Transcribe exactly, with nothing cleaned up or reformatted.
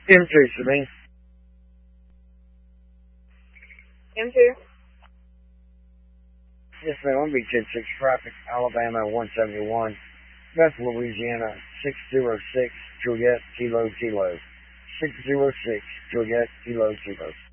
M two, Sabine. M two. Yes, ma'am. I'm B ten six traffic, Alabama one seventy-one, Beth, Louisiana six zero six, Juliet, Kilo, Kilo. six zero six, Juliet, Kilo, Kilo.